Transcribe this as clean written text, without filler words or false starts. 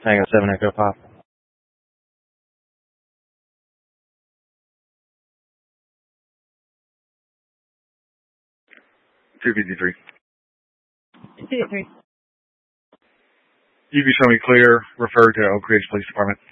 Tango 7 Echo Pop. 253. 253. You can show me clear, refer to Oak Ridge Police Department.